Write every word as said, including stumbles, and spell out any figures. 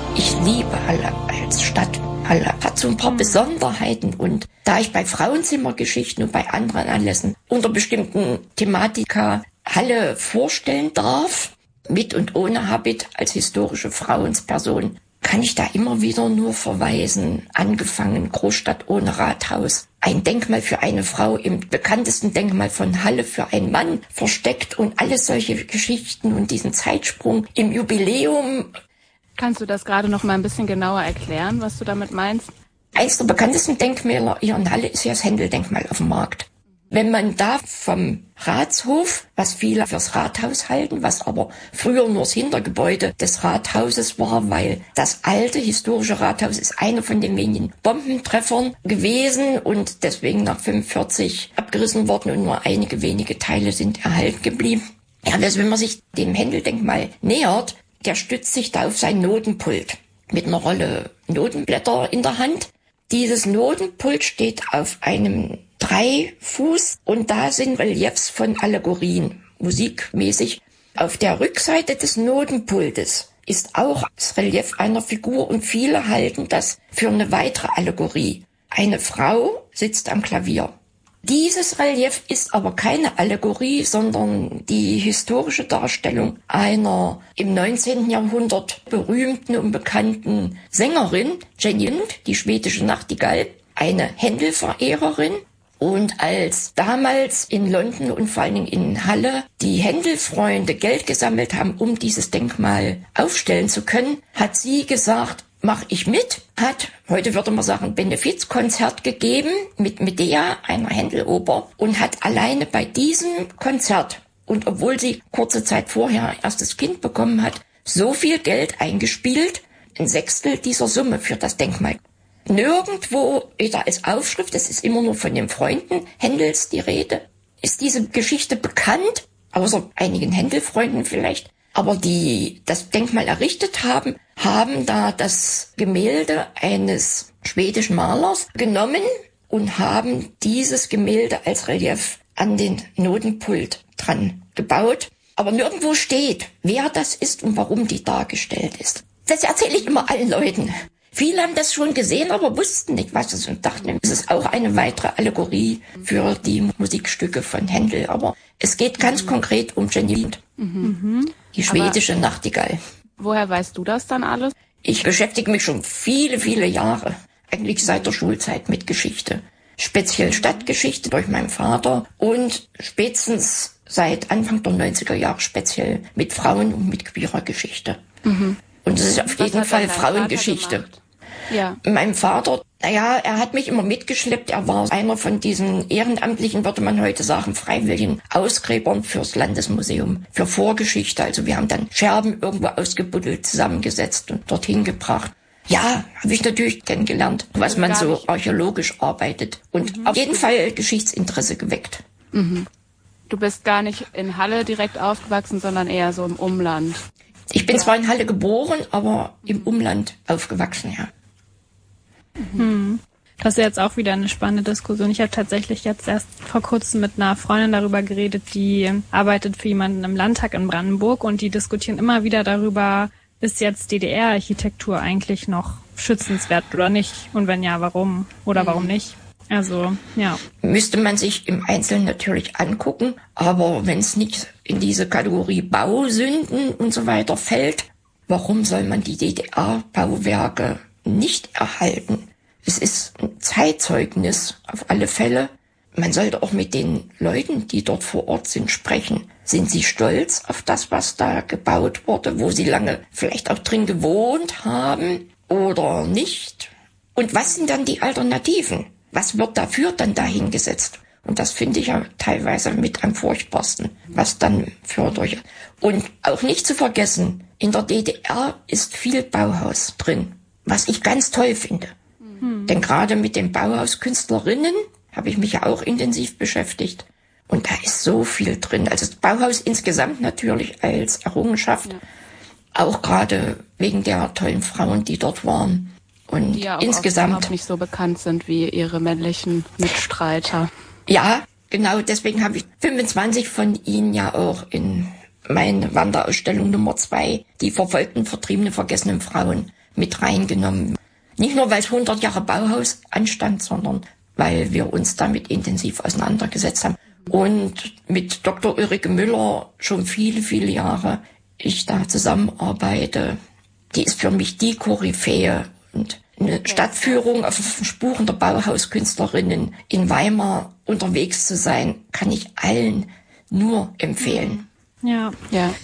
Ich liebe Halle als Stadt. Halle hat so ein paar Besonderheiten und da ich bei Frauenzimmergeschichten und bei anderen Anlässen unter bestimmten Thematika Halle vorstellen darf, mit und ohne Habit als historische Frauensperson, kann ich da immer wieder nur verweisen. Angefangen Großstadt ohne Rathaus. Ein Denkmal für eine Frau im bekanntesten Denkmal von Halle für einen Mann versteckt und alles solche Geschichten und diesen Zeitsprung im Jubiläum. Kannst du das gerade noch mal ein bisschen genauer erklären, was du damit meinst? Eines der bekanntesten Denkmäler hier in Halle ist ja das Händel-Denkmal auf dem Markt. Wenn man da vom Ratshof, was viele fürs Rathaus halten, was aber früher nur das Hintergebäude des Rathauses war, weil das alte historische Rathaus ist einer von den wenigen Bombentreffern gewesen und deswegen nach fünfundvierzig abgerissen worden und nur einige wenige Teile sind erhalten geblieben. Ja, also wenn man sich dem Händel-Denkmal nähert, der stützt sich da auf sein Notenpult mit einer Rolle Notenblätter in der Hand. Dieses Notenpult steht auf einem Dreifuß und da sind Reliefs von Allegorien, musikmäßig. Auf der Rückseite des Notenpultes ist auch das Relief einer Figur und viele halten das für eine weitere Allegorie. Eine Frau sitzt am Klavier. Dieses Relief ist aber keine Allegorie, sondern die historische Darstellung einer im neunzehnten Jahrhundert berühmten und bekannten Sängerin, Jenny Lind, die schwedische Nachtigall, eine Händel-Verehrerin. Und als damals in London und vor allen Dingen in Halle die Händel-Freunde Geld gesammelt haben, um dieses Denkmal aufstellen zu können, hat sie gesagt, mach ich mit, hat, heute würde man sagen, Benefizkonzert gegeben mit Medea, einer Händeloper, und hat alleine bei diesem Konzert, und obwohl sie kurze Zeit vorher erst das Kind bekommen hat, so viel Geld eingespielt, ein Sechstel dieser Summe für das Denkmal. Nirgendwo, weder als Aufschrift, es ist immer nur von den Freunden Händels die Rede, ist diese Geschichte bekannt, außer einigen Händelfreunden vielleicht. Aber die das Denkmal errichtet haben, haben da das Gemälde eines schwedischen Malers genommen und haben dieses Gemälde als Relief an den Notenpult dran gebaut. Aber nirgendwo steht, wer das ist und warum die dargestellt ist. Das erzähle ich immer allen Leuten. Viele haben das schon gesehen, aber wussten nicht, was es ist und dachten, es ist auch eine weitere Allegorie für die Musikstücke von Händel. Aber es geht ganz mhm. konkret um Jenny Lind, mhm. die schwedische aber Nachtigall. Woher weißt du das dann alles? Ich beschäftige mich schon viele, viele Jahre, eigentlich seit der Schulzeit mit Geschichte. Speziell Stadtgeschichte durch meinen Vater und spätestens seit Anfang der neunziger Jahre speziell mit Frauen und mit queerer Geschichte. Mhm. Und es ist auf Was jeden Fall Frauengeschichte. Ja. Mein Vater, naja, er hat mich immer mitgeschleppt. Er war einer von diesen ehrenamtlichen, würde man heute sagen, freiwilligen Ausgräbern fürs Landesmuseum, für Vorgeschichte. Also wir haben dann Scherben irgendwo ausgebuddelt, zusammengesetzt und dorthin gebracht. Ja, habe ich natürlich kennengelernt, was man so archäologisch arbeitet. Und mhm. auf jeden Fall Geschichtsinteresse geweckt. Mhm. Du bist gar nicht in Halle direkt aufgewachsen, sondern eher so im Umland. Ich bin zwar in Halle geboren, aber im Umland aufgewachsen, ja. Hm. Das ist jetzt auch wieder eine spannende Diskussion. Ich habe tatsächlich jetzt erst vor kurzem mit einer Freundin darüber geredet, die arbeitet für jemanden im Landtag in Brandenburg und die diskutieren immer wieder darüber, ist jetzt D D R-Architektur eigentlich noch schützenswert oder nicht? Und wenn ja, warum? Oder warum nicht? Also, ja. Müsste man sich im Einzelnen natürlich angucken, aber wenn es nicht in diese Kategorie Bausünden und so weiter fällt, warum soll man die D D R-Bauwerke nicht erhalten? Es ist ein Zeitzeugnis auf alle Fälle. Man sollte auch mit den Leuten, die dort vor Ort sind, sprechen. Sind sie stolz auf das, was da gebaut wurde, wo sie lange vielleicht auch drin gewohnt haben oder nicht? Und was sind dann die Alternativen? Was wird dafür dann dahingesetzt? Und das finde ich ja teilweise mit am furchtbarsten, was dann für durch. Und auch nicht zu vergessen, in der D D R ist viel Bauhaus drin, was ich ganz toll finde. Mhm. Denn gerade mit den Bauhauskünstlerinnen habe ich mich ja auch intensiv beschäftigt. Und da ist so viel drin. Also das Bauhaus insgesamt natürlich als Errungenschaft, ja. Auch gerade wegen der tollen Frauen, die dort waren. Und die ja auch insgesamt auch nicht so bekannt sind wie ihre männlichen Mitstreiter. Ja, genau, deswegen habe ich fünfundzwanzig von ihnen ja auch in meine Wanderausstellung Nummer zwei, die verfolgten, vertriebene, vergessenen Frauen, mit reingenommen. Nicht nur, weil es hundert Jahre Bauhaus anstand, sondern weil wir uns damit intensiv auseinandergesetzt haben. Und mit Doktor Ulrike Müller schon viele, viele Jahre ich da zusammenarbeite. Die ist für mich die Koryphäe. Und eine Stadtführung auf Spuren der Bauhauskünstlerinnen in Weimar unterwegs zu sein, kann ich allen nur empfehlen. Ja. Ja.